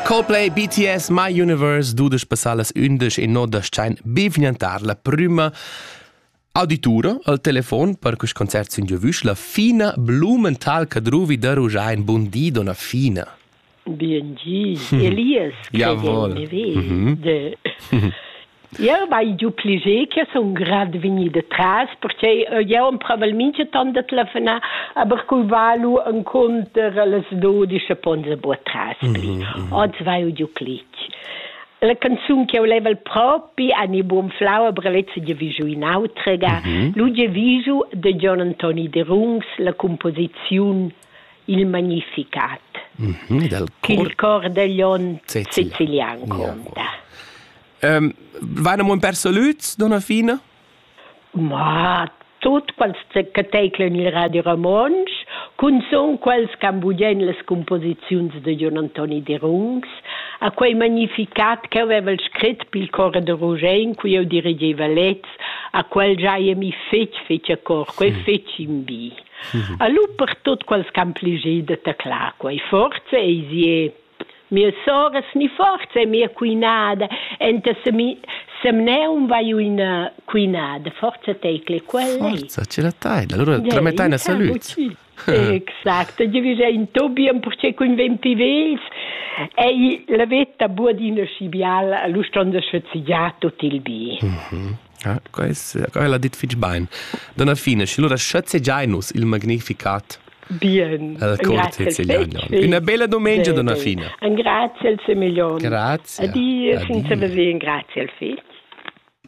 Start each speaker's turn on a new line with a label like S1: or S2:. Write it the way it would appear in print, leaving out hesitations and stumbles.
S1: Coldplay, BTS, My Universe, dudes passalas undes e no da schein bivniantar la prima auditura al telefon per quest concert sun giovüs la Fina Blumenthal Cadruvi da Rujain. Buondì, donna Fina.
S2: Buondì, Elias.
S1: Jawohl.
S2: Io vai giù plisè che sono grad veni de tras perché io probabilmente tanto telefonare aber cui valu incontro alle 12 ponze bo tras pli. Oggi vai giù plis. La canzone che voleva proprio a ni buon flower brelezza di visu in autrega. Lui di visu de John Anthony de Rungs la composizione Il Magnificat. Che il cor degli on siciliano conta.
S1: Vanno un perso luz, donna Fina?
S2: Ma tot quels che teclen il Radio Ramons, con son quels cambudien les composizions de John Anthony de Rungs, a quei Magnificat che aveva scritto pil cor de Roger, cui io dirigeva letz, a quel già mi fece a cor, quei fece in bi. A lui per tot quels campligé de tecla, quei forze e sie mia sorella ni forza e mia cuinada ente se ne un vai in cuinada forza tecle quella
S1: forza ce la tai allora trametai una salute
S2: esatto divisa in tobiam perché con 20 vels e la vetta buodina scibiala lo stonda schezziato til bi
S1: quella dit fich bain donna Fina allora schezziainus il Magnificat.
S2: Bien.
S1: Una bella domenica, donna Fina.
S2: Grazie al Semillon.
S1: Grazie.
S2: Addio, senza vedere, grazie al Fitch.